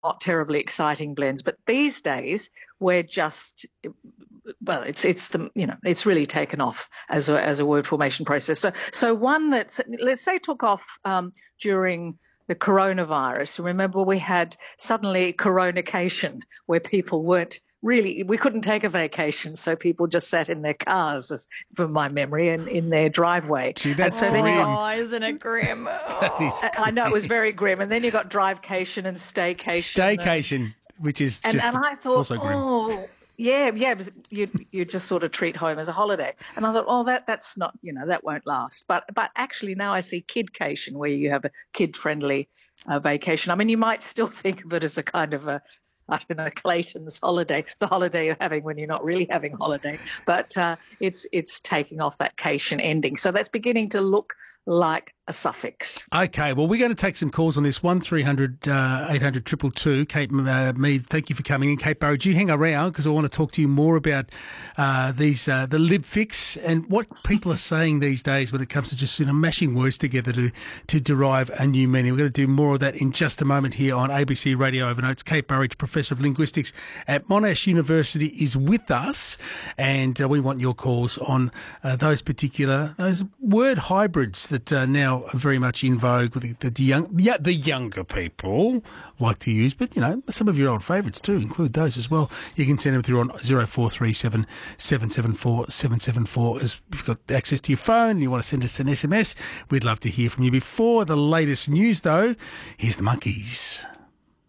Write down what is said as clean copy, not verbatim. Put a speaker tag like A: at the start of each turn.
A: not terribly exciting blends. But these days, we're just, well, it's really taken off as a word formation process. So one that's, let's say, took off during the coronavirus. Remember, we had suddenly coronication, where people weren't really, we couldn't take a vacation, so people just sat in their cars, from my memory, and in their driveway.
B: Gee, that's
A: so then
B: grim.
C: Oh, isn't it grim?
A: I know, it was very grim. And then you got drivecation and staycation.
B: Staycation, which is just
A: and I thought,
B: also grim.
A: oh, yeah, you just sort of treat home as a holiday. And I thought, oh, that's not, that won't last. But actually now I see kidcation, where you have a kid-friendly vacation. I mean, you might still think of it as a kind of a, I don't know, Clayton's holiday, the holiday you're having when you're not really having holiday. But it's taking off that cation ending. So that's beginning to look like a suffix.
B: Okay, well, we're going to take some calls on this. 1300 800 222. Kate Mead, thank you for coming in. Kate Burridge, you hang around because I want to talk to you more about the LibFix and what people are saying these days when it comes to just mashing words together to derive a new meaning. We're going to do more of that in just a moment here on ABC Radio Overnights. Kate Burridge, Professor of Linguistics at Monash University, is with us, and we want your calls on those word hybrids that now are very much in vogue with the younger people like to use, but some of your old favourites too, include those as well. You can send them through on 0437 774 774 as you've got access to your phone and you want to send us an SMS. We'd love to hear from you. Before the latest news though, here's the Monkeys.